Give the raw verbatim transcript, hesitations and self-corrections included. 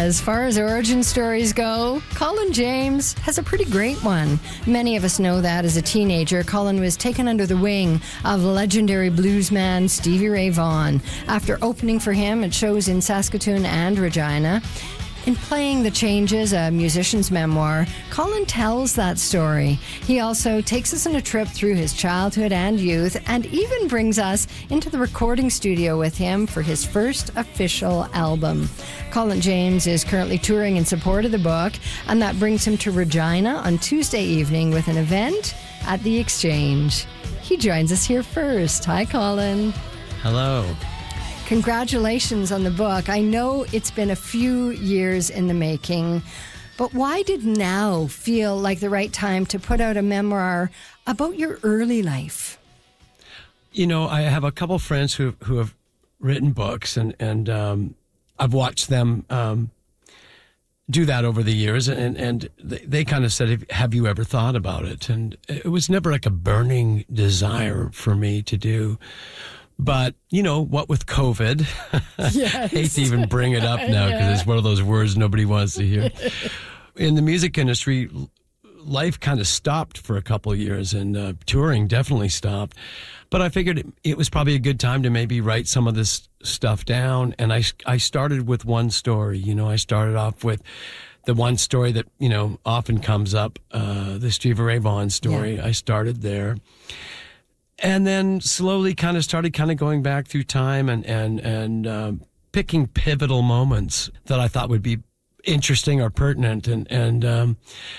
As far as origin stories go, Colin James has a pretty great one. Many of us know that as a teenager, Colin was taken under the wing of legendary bluesman Stevie Ray Vaughan after opening for him at shows in Saskatoon and Regina. In Playing the Changes, a musician's memoir, Colin tells that story. He also takes us on a trip through his childhood and youth and even brings us into the recording studio with him for his first official album. Colin James is currently touring in support of the book, and that brings him to Regina on Tuesday evening with an event at the Exchange. He joins us here first. Hi, Colin. Hello. Congratulations on the book. I know it's been a few years in the making, but why did now feel like the right time to put out a memoir about your early life? You know, I have a couple friends who who have written books, and and um, I've watched them um, do that over the years, and and they, they kind of said, "Have you ever thought about it?" And it was never like a burning desire for me to do. But, you know, what with COVID, Yes. I hate to even bring it up now because yeah. It's one of those words nobody wants to hear. In the music industry, life kind of stopped for a couple of years, and uh, touring definitely stopped. But I figured it, it was probably a good time to maybe write some of this stuff down. And I, I started with one story. You know, I started off with the one story that, you know, often comes up, uh, the Stevie Ray Vaughan story. Yeah. I started there. And then slowly kind of started kind of going back through time and, and, and uh, picking pivotal moments that I thought would be interesting or pertinent. And, and um,